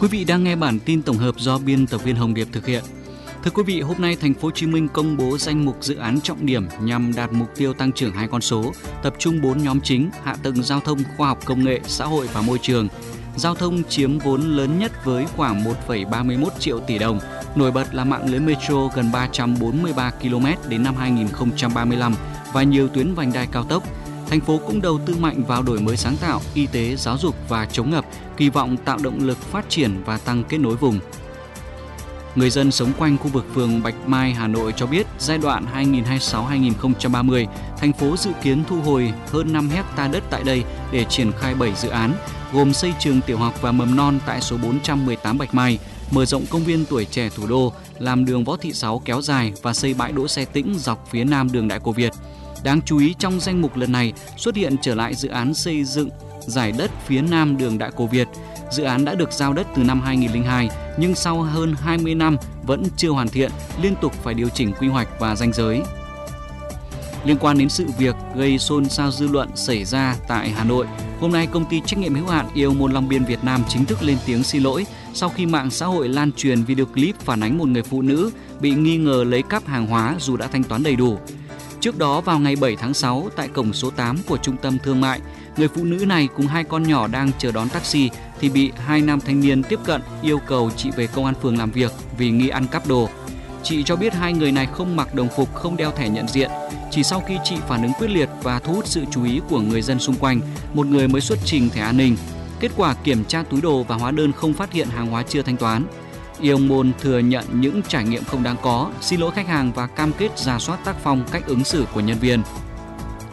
Quý vị đang nghe bản tin tổng hợp do biên tập viên Hồng Điệp thực hiện. Thưa quý vị, hôm nay thành phố Hồ Chí Minh công bố danh mục dự án trọng điểm nhằm đạt mục tiêu tăng trưởng 2 con số, tập trung 4 nhóm chính: hạ tầng giao thông, khoa học công nghệ, xã hội và môi trường. Giao thông chiếm vốn lớn nhất với khoảng 1,31 triệu tỷ đồng. Nổi bật là mạng lưới metro gần 343 km đến năm 2035 và nhiều tuyến vành đai cao tốc. Thành phố cũng đầu tư mạnh vào đổi mới sáng tạo, y tế, giáo dục và chống ngập, kỳ vọng tạo động lực phát triển và tăng kết nối vùng. Người dân sống quanh khu vực phường Bạch Mai, Hà Nội cho biết giai đoạn 2026-2030, thành phố dự kiến thu hồi hơn 5 hecta đất tại đây để triển khai 7 dự án, gồm xây trường tiểu học và mầm non tại số 418 Bạch Mai, mở rộng công viên tuổi trẻ thủ đô, làm đường Võ Thị Sáu kéo dài và xây bãi đỗ xe tĩnh dọc phía nam đường Đại Cổ Việt. Đáng chú ý trong danh mục lần này xuất hiện trở lại dự án xây dựng giải đất phía nam đường Đại Cổ Việt. Dự án đã được giao đất từ năm 2002 nhưng sau hơn 20 năm vẫn chưa hoàn thiện, liên tục phải điều chỉnh quy hoạch và ranh giới. Liên quan đến sự việc gây xôn xao dư luận xảy ra tại Hà Nội, hôm nay công ty trách nhiệm hữu hạn Yêu Môn Long Biên Việt Nam chính thức lên tiếng xin lỗi sau khi mạng xã hội lan truyền video clip phản ánh một người phụ nữ bị nghi ngờ lấy cắp hàng hóa dù đã thanh toán đầy đủ. Trước đó vào ngày 7 tháng 6 tại cổng số 8 của trung tâm thương mại, người phụ nữ này cùng 2 con nhỏ đang chờ đón taxi thì bị 2 nam thanh niên tiếp cận yêu cầu chị về công an phường làm việc vì nghi ăn cắp đồ. Chị cho biết 2 người này không mặc đồng phục, không đeo thẻ nhận diện. Chỉ sau khi chị phản ứng quyết liệt và thu hút sự chú ý của người dân xung quanh, một người mới xuất trình thẻ an ninh. Kết quả kiểm tra túi đồ và hóa đơn không phát hiện hàng hóa chưa thanh toán. Yêu Môn thừa nhận những trải nghiệm không đáng có, xin lỗi khách hàng và cam kết rà soát tác phong cách ứng xử của nhân viên.